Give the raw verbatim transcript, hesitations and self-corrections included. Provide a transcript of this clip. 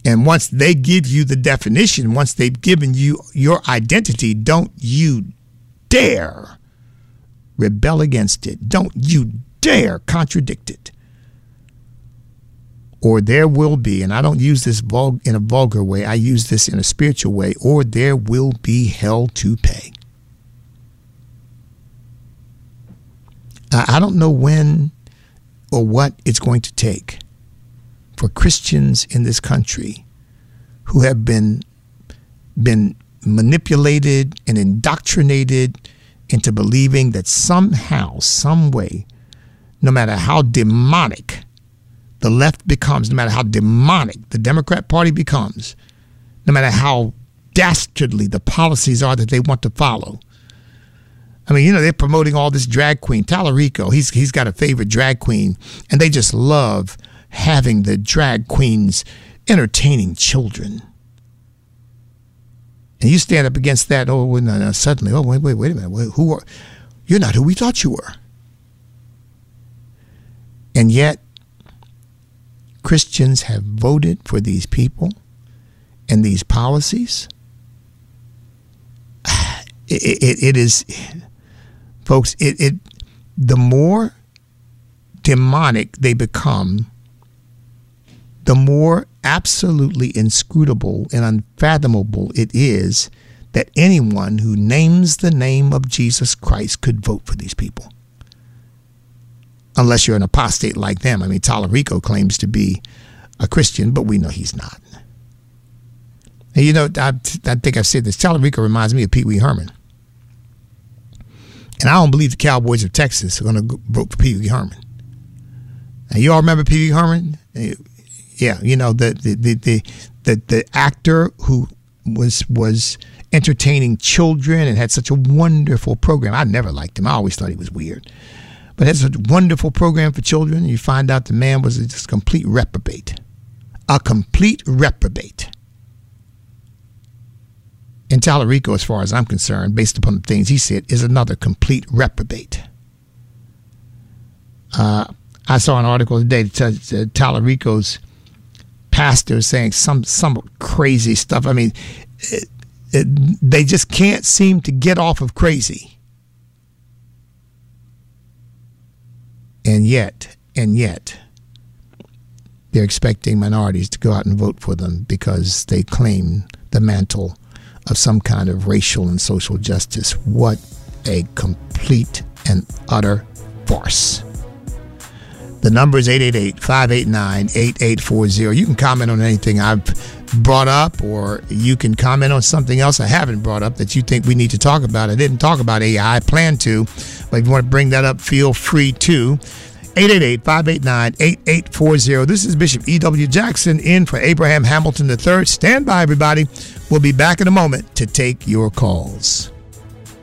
And once they give you the definition, once they've given you your identity, don't you dare rebel against it. Don't you dare contradict it. Or there will be, and I don't use this vul- in a vulgar way, I use this in a spiritual way, or there will be hell to pay. I, I don't know when or what it's going to take for Christians in this country who have been been manipulated and indoctrinated into believing that somehow, some way, no matter how demonic the left becomes, no matter how demonic the Democrat Party becomes, no matter how dastardly the policies are that they want to follow. I mean, you know, they're promoting all this drag queen. Tallarico, he's he's got a favorite drag queen, and they just love having the drag queens entertaining children. And you stand up against that, oh, no, no, suddenly, oh, wait, wait, wait a minute. Wait, who are, you're not who we thought you were. And yet, Christians have voted for these people and these policies. It, it, it is, folks, it, it the more demonic they become, the more absolutely inscrutable and unfathomable it is that anyone who names the name of Jesus Christ could vote for these people. Unless you're an apostate like them. I mean, Tallarico claims to be a Christian, but we know he's not. And you know, I, I think I've said this. Tallarico reminds me of Pee Wee Herman. And I don't believe the Cowboys of Texas are going to vote for Pee Wee Herman. Now, you all remember Pee Wee Herman? Yeah, you know, the the the the, the, the actor who was was entertaining children and had such a wonderful program. I never liked him. I always thought he was weird. But it's a wonderful program for children. You find out the man was just a complete reprobate. A complete reprobate. And Tallarico, as far as I'm concerned, based upon the things he said, is another complete reprobate. Uh, I saw an article today that says uh, Tallarico's pastor saying some, some crazy stuff. I mean, it, it, they just can't seem to get off of crazy. And yet, and yet, they're expecting minorities to go out and vote for them because they claim the mantle of some kind of racial and social justice. What a complete and utter farce. The number is eight eight eight, five eight nine, eight eight four zero. You can comment on anything I've brought up, or you can comment on something else I haven't brought up that you think we need to talk about. I didn't talk about A I. I plan to, but if you want to bring that up, feel free to. eight eight eight, five eight nine, eight eight four zero. This is Bishop E W. Jackson in for Abraham Hamilton the third. Stand by, everybody. We'll be back in a moment to take your calls.